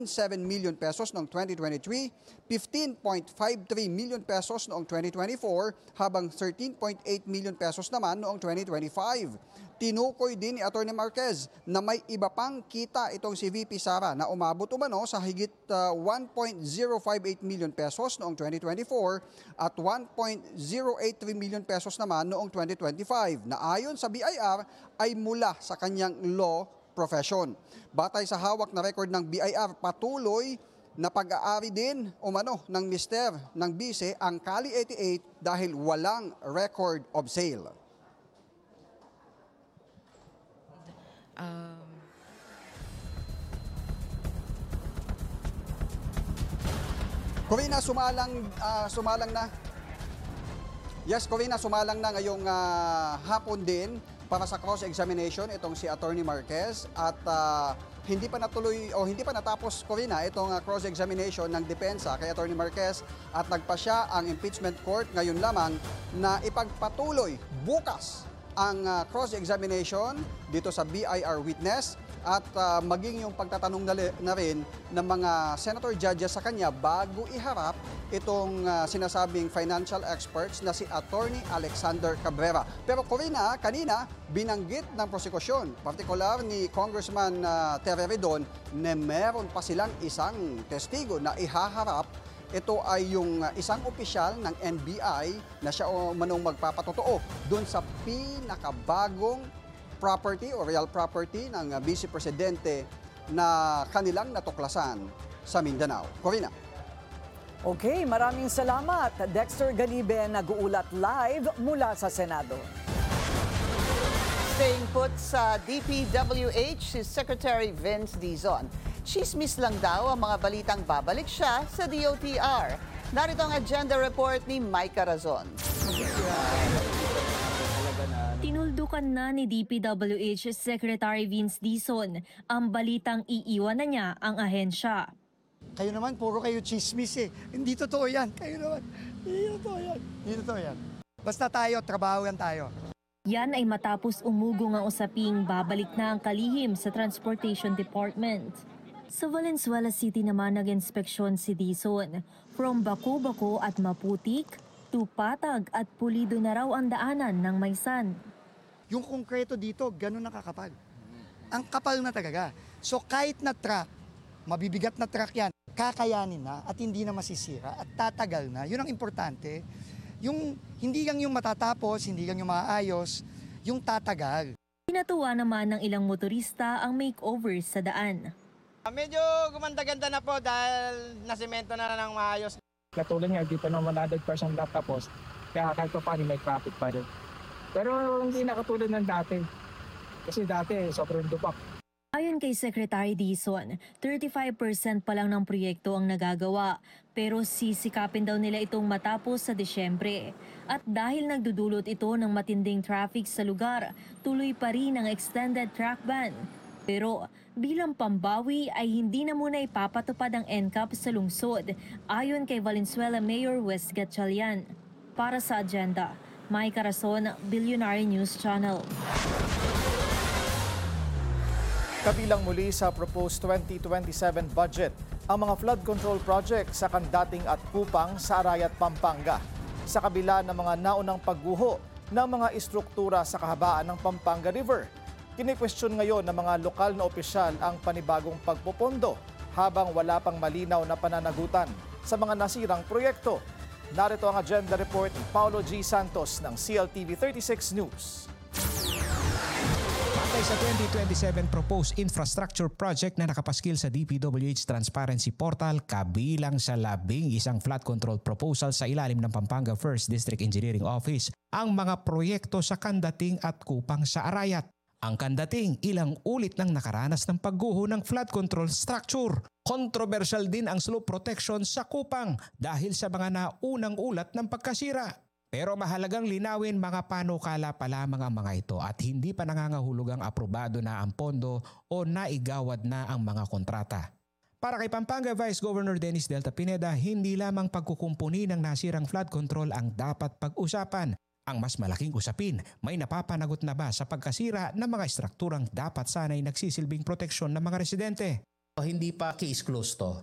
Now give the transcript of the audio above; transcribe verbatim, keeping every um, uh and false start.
seven million pesos noong twenty twenty-three, fifteen point five three million pesos noong twenty twenty-four, habang thirteen point eight million pesos naman noong twenty twenty-five. Tinukoy din ni Atty. Marquez na may iba pang kita itong si V P Sara na umabot umano sa higit uh, one point zero five eight million pesos noong twenty twenty-four at one point zero eight three million pesos naman noong twenty twenty-five na ayon sa B I R ay mula sa kanyang law profession. Batay sa hawak na record ng B I R, patuloy na pag-aari din umano ng mister ng bise ang Kali eighty-eight dahil walang record of sale. Um... Corina, sumalang, uh, sumalang na. Yes, Corina, sumalang na ngayong uh, hapon din para sa cross-examination itong si Atty. Marquez at uh, hindi pa natuloy o hindi pa natapos ko rin na itong uh, cross-examination ng depensa kay Atty. Marquez at nagpasya ang impeachment court ngayon lamang na ipagpatuloy bukas ang uh, cross-examination dito sa B I R witness at uh, maging yung pagtatanong na, na rin ng mga senator judges sa kanya bago iharap itong uh, sinasabing financial experts na si Attorney Alexander Cabrera. Pero Corina, kanina binanggit ng prosekusyon, partikular ni Congressman uh, Terry Redon, na meron pa silang isang testigo na ihaharap. Ito ay yung uh, isang opisyal ng N B I na siya o manong magpapatotoo doon sa pinakabagong property o real property ng uh, Vice Presidente na kanilang natuklasan sa Mindanao. Corina. Okay, maraming salamat. Dexter Ganibe nag-uulat live mula sa Senado. Staying put sa D P W H si Secretary Vince Dizon. Chismis lang daw ang mga balitang babalik siya sa D O T R. Narito ang agenda report ni Mike Carazon. Tinuldukan na ni D P W H Secretary Vince Dizon ang balitang iiwan na niya ang ahensya. Kayo naman, puro kayo chismis eh. Hindi totoo yan. Kayo naman, hindi totoo yan. Hindi totoo yan. Basta tayo, trabaho yan tayo. Yan ay matapos umugong ang usaping babalik na ang kalihim sa Transportation Department. Sa Valenzuela City naman nag-inspeksyon si Dizon. From Baco-Baco at Maputik, to Patag at Pulido na raw ang daanan ng Maysan. Yung konkreto dito, ganun nakakapal. Ang kapal na talaga. So kahit na truck, mabibigat na truck yan, kakayanin na at hindi na masisira at tatagal na. Yun ang importante. Yung hindi lang yung matatapos, hindi lang yung maayos, yung tatagal. Pinatuwa naman ng ilang motorista ang makeovers sa daan. Medyo gumanda-ganda na po dahil nasimento na ng maayos. Katulad nga, dito naman one hundred percent tapos, kaya kahit pa paano may traffic pa rin. Pero hindi na katulad ng dati. Kasi dati, sobrang dupak. Ayon kay Secretary Dizon, thirty-five percent pa lang ng proyekto ang nagagawa, pero sisikapin daw nila itong matapos sa Disyembre. At dahil nagdudulot ito ng matinding traffic sa lugar, tuloy pa rin ang extended track ban. Pero bilang pambawi ay hindi na muna ipapatupad ang N C A P sa lungsod, ayon kay Valenzuela Mayor Wes Gatchalian. Para sa agenda, Mike Carazon, Billionaire News Channel. Kabilang muli sa proposed twenty twenty-seven budget ang mga flood control project sa Kandating at Kupang sa Arayat, Pampanga. Sa kabila ng mga naunang pagguho ng mga istruktura sa kahabaan ng Pampanga River, kini-question ngayon ng mga lokal na opisyal ang panibagong pagpopondo habang wala pang malinaw na pananagutan sa mga nasirang proyekto. Narito ang agenda report ni Paulo G. Santos ng C L T V thirty-six News. Batay sa twenty twenty-seven proposed infrastructure project na nakapaskil sa D P W H Transparency Portal, kabilang sa labing isang flood control proposal sa ilalim ng Pampanga First District Engineering Office ang mga proyekto sa Kandating at Kupang sa Arayat. Ang Kandating, ilang ulit nang nakaranas ng pagguho ng flood control structure. Controversial din ang slope protection sa Kupang dahil sa mga naunang ulat ng pagkasira. Pero mahalagang linawin mga panukala pa lamang ang mga ito at hindi pa nangangahulugang aprobado na ang pondo o naigawad na ang mga kontrata. Para kay Pampanga Vice Governor Dennis Delta Pineda, hindi lamang pagkukumpuni ng nasirang flood control ang dapat pag-usapan. Ang mas malaking usapin, may napapanagot na ba sa pagkasira ng mga estrukturang dapat sanay nagsisilbing proteksyon ng mga residente? hindi pa case closed to.